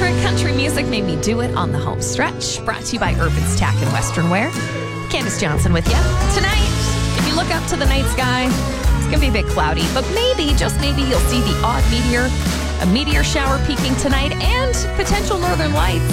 Electric country music made me do it on the home stretch. Brought to you by Urban's Tack and Western Wear. Candace Johnson with you. Tonight, if you look up to the night sky, it's going to be a bit cloudy, but maybe, just maybe, you'll see the odd meteor, a meteor shower peaking tonight, and potential northern lights.